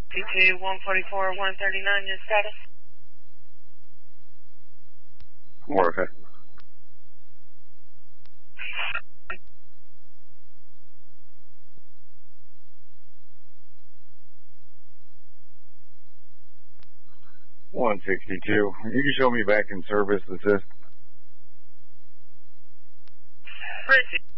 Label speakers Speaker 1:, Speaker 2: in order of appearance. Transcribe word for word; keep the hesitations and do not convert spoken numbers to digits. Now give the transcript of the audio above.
Speaker 1: T T one forty-four, one thirty-nine, your status?
Speaker 2: More okay. one sixty-two. You can show me back in service assist.
Speaker 1: Bridget.